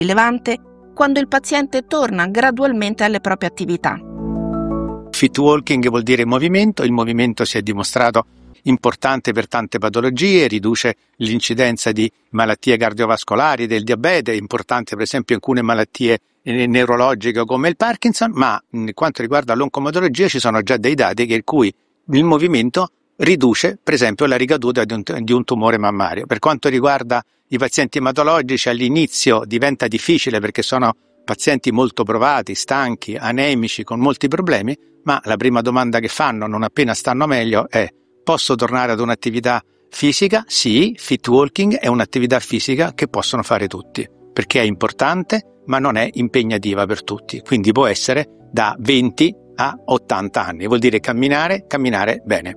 rilevante quando il paziente torna gradualmente alle proprie attività. Fit walking vuol dire movimento, il movimento si è dimostrato importante per tante patologie, riduce l'incidenza di malattie cardiovascolari, del diabete, è importante per esempio in alcune malattie neurologiche come il Parkinson, ma in quanto riguarda l'oncomatologia ci sono già dei dati in cui il movimento riduce per esempio la ricaduta di un tumore mammario. Per quanto riguarda i pazienti ematologici, all'inizio diventa difficile perché sono pazienti molto provati, stanchi, anemici, con molti problemi, ma la prima domanda che fanno non appena stanno meglio è: posso tornare ad un'attività fisica? Sì, fit walking è un'attività fisica che possono fare tutti, perché è importante ma non è impegnativa per tutti, quindi può essere da 20 a 80 anni, vuol dire camminare bene.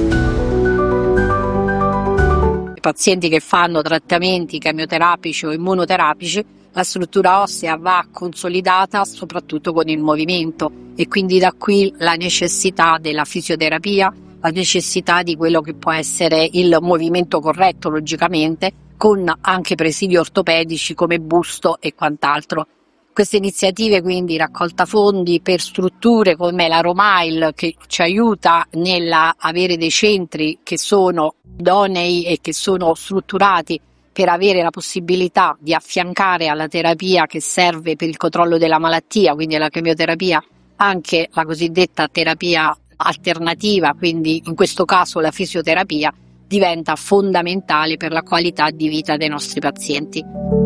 I pazienti che fanno trattamenti chemioterapici o immunoterapici, la struttura ossea va consolidata soprattutto con il movimento e quindi da qui la necessità della fisioterapia, la necessità di quello che può essere il movimento corretto logicamente, con anche presidi ortopedici come busto e quant'altro. Queste iniziative quindi raccolta fondi per strutture come la Romile, che ci aiuta nell'avere dei centri che sono idonei e che sono strutturati per avere la possibilità di affiancare alla terapia che serve per il controllo della malattia, quindi alla chemioterapia, anche la cosiddetta terapia alternativa, quindi in questo caso la fisioterapia, diventa fondamentale per la qualità di vita dei nostri pazienti.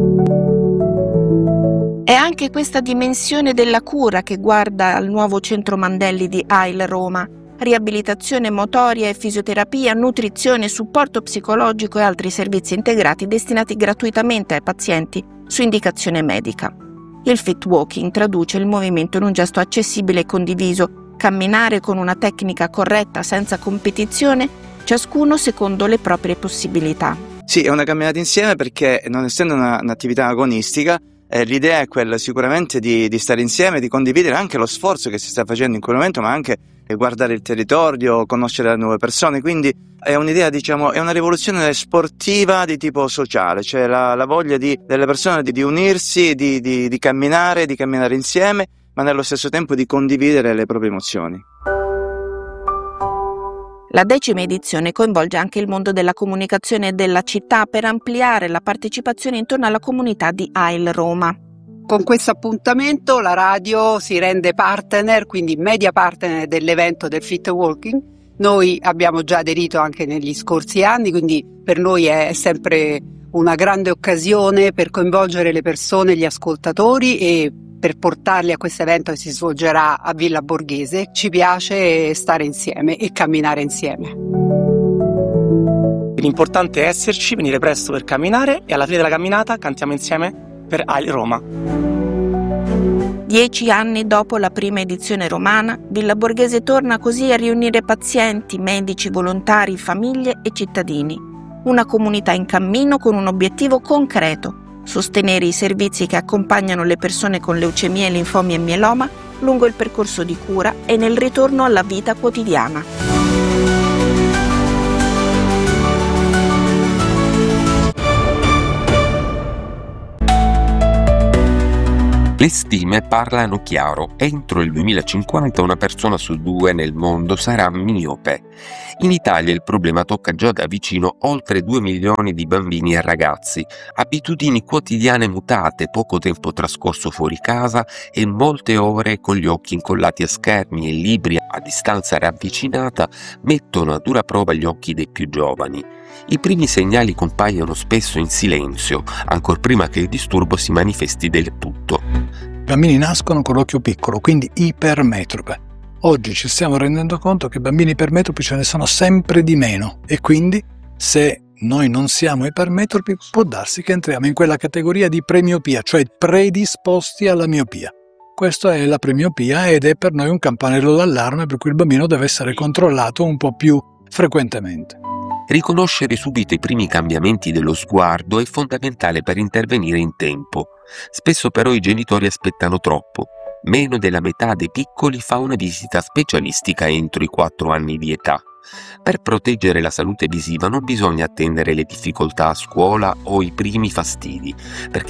È anche questa dimensione della cura che guarda al nuovo centro Mandelli di AIL Roma: riabilitazione motoria e fisioterapia, nutrizione, supporto psicologico e altri servizi integrati destinati gratuitamente ai pazienti su indicazione medica. Il fit walking traduce il movimento in un gesto accessibile e condiviso: camminare con una tecnica corretta senza competizione, ciascuno secondo le proprie possibilità. Sì, è una camminata insieme perché, non essendo un'attività agonistica, l'idea è quella sicuramente di stare insieme, di condividere anche lo sforzo che si sta facendo in quel momento, ma anche guardare il territorio, conoscere le nuove persone. Quindi è un'idea, diciamo, è una rivoluzione sportiva di tipo sociale, cioè la voglia delle persone di unirsi, di camminare insieme, ma nello stesso tempo di condividere le proprie emozioni. La 10ª edizione coinvolge anche il mondo della comunicazione della città per ampliare la partecipazione intorno alla comunità di AIL Roma. Con questo appuntamento la radio si rende partner, quindi media partner dell'evento del Fit Walking. Noi abbiamo già aderito anche negli scorsi anni, quindi per noi è sempre una grande occasione per coinvolgere le persone, gli ascoltatori, e per portarli a questo evento che si svolgerà a Villa Borghese. Ci piace stare insieme e camminare insieme. L'importante è esserci, venire presto per camminare, e alla fine della camminata cantiamo insieme per AIL Roma. 10 anni dopo la prima edizione romana, Villa Borghese torna così a riunire pazienti, medici, volontari, famiglie e cittadini. Una comunità in cammino con un obiettivo concreto: sostenere i servizi che accompagnano le persone con leucemia, linfomi e mieloma lungo il percorso di cura e nel ritorno alla vita quotidiana. Le stime parlano chiaro: entro il 2050 una persona su 2 nel mondo sarà miope. In Italia il problema tocca già da vicino oltre 2 milioni di bambini e ragazzi. Abitudini quotidiane mutate, poco tempo trascorso fuori casa e molte ore con gli occhi incollati a schermi e libri a distanza ravvicinata mettono a dura prova gli occhi dei più giovani. I primi segnali compaiono spesso in silenzio, ancor prima che il disturbo si manifesti del tutto. I bambini nascono con l'occhio piccolo, quindi ipermetrope. Oggi ci stiamo rendendo conto che bambini ipermetropi ce ne sono sempre di meno, e quindi se noi non siamo ipermetropi può darsi che entriamo in quella categoria di premiopia, cioè predisposti alla miopia. Questa è la premiopia ed è per noi un campanello d'allarme per cui il bambino deve essere controllato un po' più frequentemente. Riconoscere subito i primi cambiamenti dello sguardo è fondamentale per intervenire in tempo. Spesso però i genitori aspettano troppo. Meno della metà dei piccoli fa una visita specialistica entro i 4 anni di età. Per proteggere la salute visiva non bisogna attendere le difficoltà a scuola o i primi fastidi, perché